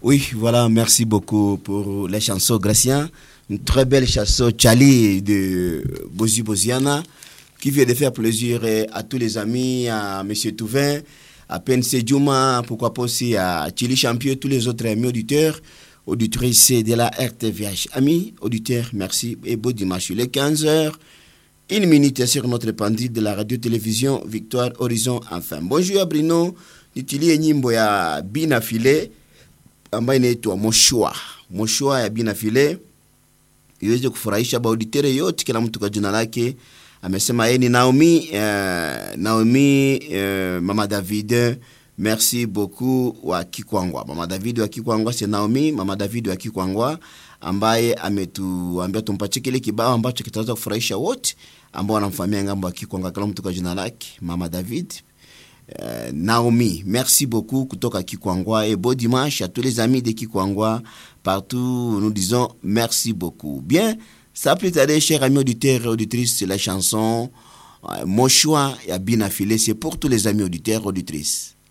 Oui, voilà, merci beaucoup pour les chansons Gracien. Une très belle chanson Tchali de Bozi Boziana qui vient de faire plaisir à tous les amis, à Monsieur Touvin, à PNC Djouma, pourquoi pas aussi à Chili Champion, tous les autres amis auditeurs, auditrices de la RTVH. Amis auditeurs, merci et beau dimanche. Il est 15h, une minute sur notre pendule de la radio-télévision Victoire Horizon enfin. Bonjour à Bruno, nitilie nyimbo ya Bina File ambayo inaitwa Moshua ya Bina File iweze kufurahisha auditere yote, kila mtu kwa jina lake. Amesema yeye ni Naomi Mama David, merci beaucoup wa Kikwangwa. Mama David wa Kikwangwa, c'est Naomi Mama David wa Kikwangwa ambaye ametuambia tumpatie kile kibao ambacho kitaweza kufurahisha wote ambao wanamfahamia ngambo ya Kikwangwa, kila mtu kwa jina lake. Mama David, Naomi, merci beaucoup kutoka Kikwangwa et beau dimanche à tous les amis de Kikwangwa partout. Nous disons merci beaucoup. Bien, ça plus tarder, chers amis auditeurs et auditrices, c'est la chanson Mon choix ya Bina File, c'est pour tous les amis auditeurs et auditrices.